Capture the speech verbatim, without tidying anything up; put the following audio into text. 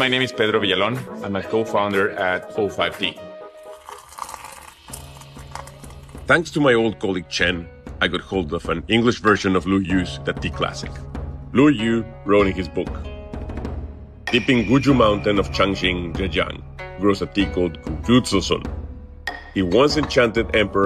my name is Pedro Villalon. I'm a co-founder at O five T. Thanks to my old colleague Chen, I got hold of an English version of Lu Yu's The Tea Classic. Lu Yu wrote in his book, "Deep in Guju Mountain of Changxing, Zhejiang, grows a tea called Gujutsusun. He once enchanted Emperor